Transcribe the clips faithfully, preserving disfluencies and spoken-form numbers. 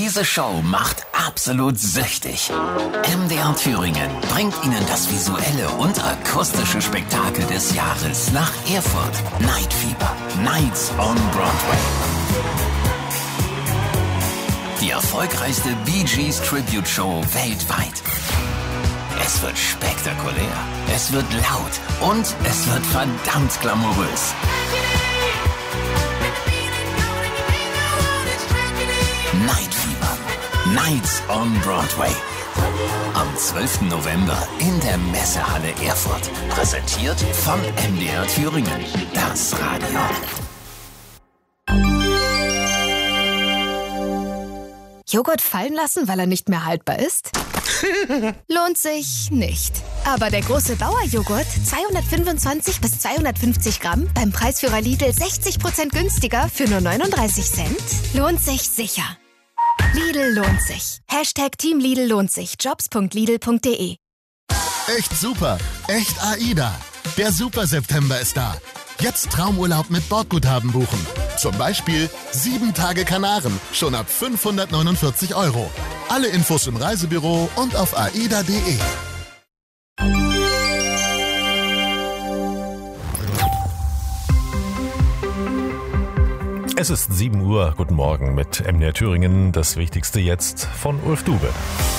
Diese Show macht absolut süchtig. M D R Thüringen bringt Ihnen das visuelle und akustische Spektakel des Jahres nach Erfurt. Night Fever, Nights on Broadway. Die erfolgreichste Bee Gees Tribute Show weltweit. Es wird spektakulär, es wird laut und es wird verdammt glamourös. Night Fever, Nights on Broadway. Am zwölften November in der Messehalle Erfurt. Präsentiert von M D R Thüringen. Das Radio. Joghurt fallen lassen, weil er nicht mehr haltbar ist? Lohnt sich nicht. Aber der große Bauerjoghurt, zweihundertfünfundzwanzig bis zweihundertfünfzig Gramm, beim Preisführer Lidl sechzig Prozent günstiger für nur neununddreißig Cent, lohnt sich sicher. Lidl lohnt sich. Hashtag Team Lidl lohnt sich. jobs punkt lidl punkt de. Echt super. Echt AIDA. Der Super September ist da. Jetzt Traumurlaub mit Bordguthaben buchen. Zum Beispiel sieben Tage Kanaren, schon ab fünfhundertneunundvierzig Euro. Alle Infos im Reisebüro und auf aida punkt de. Es ist sieben Uhr. Guten Morgen mit M D R Thüringen. Das Wichtigste jetzt von Ulf Dube.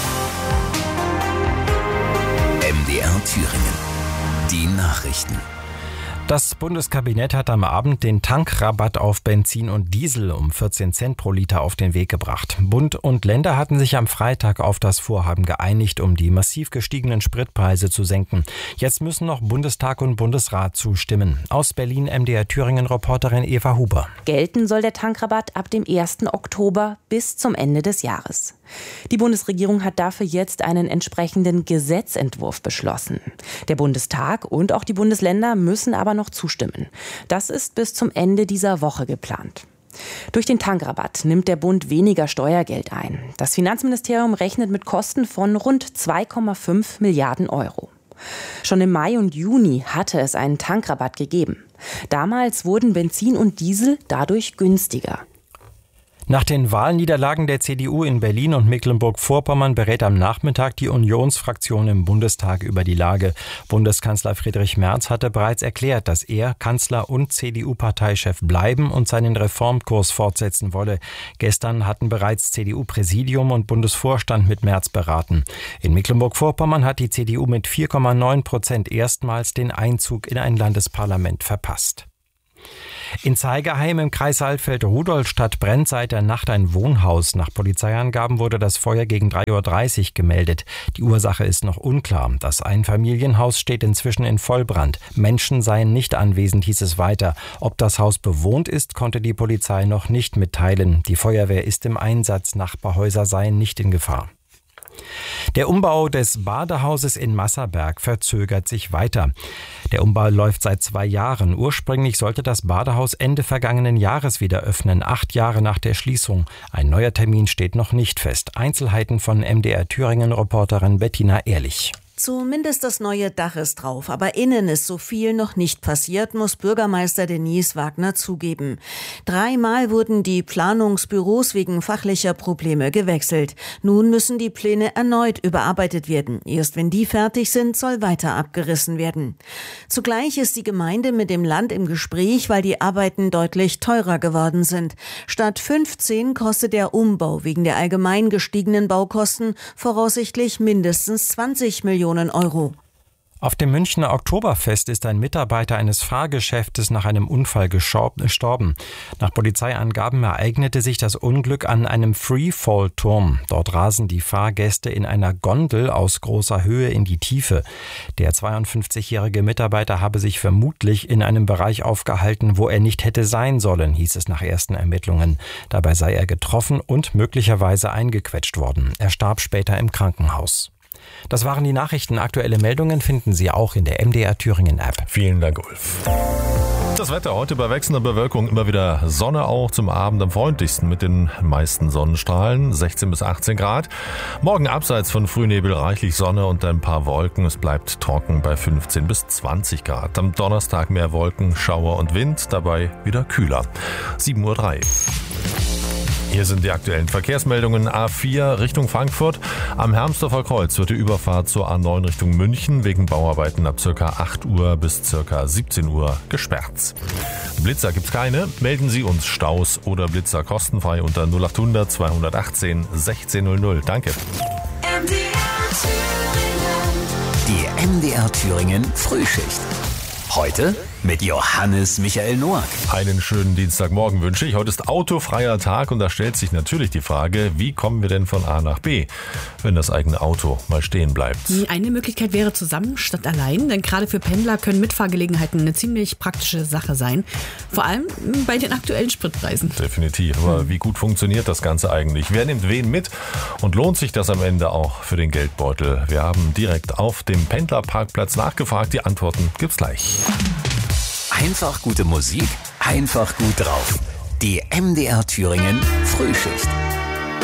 M D R Thüringen. Die Nachrichten. Das Bundeskabinett hat am Abend den Tankrabatt auf Benzin und Diesel um vierzehn Cent pro Liter auf den Weg gebracht. Bund und Länder hatten sich am Freitag auf das Vorhaben geeinigt, um die massiv gestiegenen Spritpreise zu senken. Jetzt müssen noch Bundestag und Bundesrat zustimmen. Aus Berlin M D R Thüringen-Reporterin Eva Huber. Gelten soll der Tankrabatt ab dem ersten Oktober bis zum Ende des Jahres. Die Bundesregierung hat dafür jetzt einen entsprechenden Gesetzentwurf beschlossen. Der Bundestag und auch die Bundesländer müssen aber noch zustimmen. Das ist bis zum Ende dieser Woche geplant. Durch den Tankrabatt nimmt der Bund weniger Steuergeld ein. Das Finanzministerium rechnet mit Kosten von rund zwei Komma fünf Milliarden Euro. Schon im Mai und Juni hatte es einen Tankrabatt gegeben. Damals wurden Benzin und Diesel dadurch günstiger. Nach den Wahlniederlagen der C D U in Berlin und Mecklenburg-Vorpommern berät am Nachmittag die Unionsfraktion im Bundestag über die Lage. Bundeskanzler Friedrich Merz hatte bereits erklärt, dass er Kanzler und C D U-Parteichef bleiben und seinen Reformkurs fortsetzen wolle. Gestern hatten bereits C D U-Präsidium und Bundesvorstand mit Merz beraten. In Mecklenburg-Vorpommern hat die C D U mit vier Komma neun Prozent erstmals den Einzug in ein Landesparlament verpasst. In Zeigerheim im Kreis Saalfeld-Rudolstadt brennt seit der Nacht ein Wohnhaus. Nach Polizeiangaben wurde das Feuer gegen drei Uhr dreißig gemeldet. Die Ursache ist noch unklar. Das Einfamilienhaus steht inzwischen in Vollbrand. Menschen seien nicht anwesend, hieß es weiter. Ob das Haus bewohnt ist, konnte die Polizei noch nicht mitteilen. Die Feuerwehr ist im Einsatz. Nachbarhäuser seien nicht in Gefahr. Der Umbau des Badehauses in Masserberg verzögert sich weiter. Der Umbau läuft seit zwei Jahren. Ursprünglich sollte das Badehaus Ende vergangenen Jahres wieder öffnen, acht Jahre nach der Schließung. Ein neuer Termin steht noch nicht fest. Einzelheiten von M D R Thüringen-Reporterin Bettina Ehrlich. Zumindest das neue Dach ist drauf, aber innen ist so viel noch nicht passiert, muss Bürgermeister Denise Wagner zugeben. Dreimal wurden die Planungsbüros wegen fachlicher Probleme gewechselt. Nun müssen die Pläne erneut überarbeitet werden. Erst wenn die fertig sind, soll weiter abgerissen werden. Zugleich ist die Gemeinde mit dem Land im Gespräch, weil die Arbeiten deutlich teurer geworden sind. Statt fünfzehn kostet der Umbau wegen der allgemein gestiegenen Baukosten voraussichtlich mindestens zwanzig Millionen Euro. Auf dem Münchner Oktoberfest ist ein Mitarbeiter eines Fahrgeschäftes nach einem Unfall gestorben. Nach Polizeiangaben ereignete sich das Unglück an einem Freefall-Turm. Dort rasen die Fahrgäste in einer Gondel aus großer Höhe in die Tiefe. Der zweiundfünfzigjährige Mitarbeiter habe sich vermutlich in einem Bereich aufgehalten, wo er nicht hätte sein sollen, hieß es nach ersten Ermittlungen. Dabei sei er getroffen und möglicherweise eingequetscht worden. Er starb später im Krankenhaus. Das waren die Nachrichten. Aktuelle Meldungen finden Sie auch in der M D R Thüringen App. Vielen Dank, Ulf. Das Wetter heute bei wechselnder Bewölkung, immer wieder Sonne auch, zum Abend am freundlichsten mit den meisten Sonnenstrahlen, sechzehn bis achtzehn Grad. Morgen abseits von Frühnebel reichlich Sonne und ein paar Wolken. Es bleibt trocken bei fünfzehn bis zwanzig Grad. Am Donnerstag mehr Wolken, Schauer und Wind, dabei wieder kühler. sieben Uhr drei. Hier sind die aktuellen Verkehrsmeldungen. A vier Richtung Frankfurt. Am Hermsdorfer Kreuz wird die Überfahrt zur A neun Richtung München wegen Bauarbeiten ab ca. acht Uhr bis ca. siebzehn Uhr gesperrt. Blitzer gibt's keine. Melden Sie uns Staus oder Blitzer kostenfrei unter null acht hundert zweihundertachtzehn sechzehn null null. Danke. Die M D R Thüringen Frühschicht. Heute mit Johannes Michael Noack. Einen schönen Dienstagmorgen wünsche ich. Heute ist autofreier Tag und da stellt sich natürlich die Frage, wie kommen wir denn von A nach B, wenn das eigene Auto mal stehen bleibt? Eine Möglichkeit wäre zusammen statt allein, denn gerade für Pendler können Mitfahrgelegenheiten eine ziemlich praktische Sache sein. Vor allem bei den aktuellen Spritpreisen. Definitiv. Aber wie gut funktioniert das Ganze eigentlich? Wer nimmt wen mit? Und lohnt sich das am Ende auch für den Geldbeutel? Wir haben direkt auf dem Pendlerparkplatz nachgefragt. Die Antworten gibt's gleich. Einfach gute Musik, einfach gut drauf. Die M D R Thüringen Frühschicht.